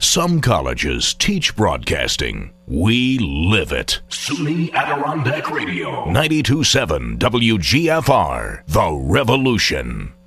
Some colleges teach broadcasting. We live it. SUNY Adirondack Radio. 92.7 WGFR. The Revolution.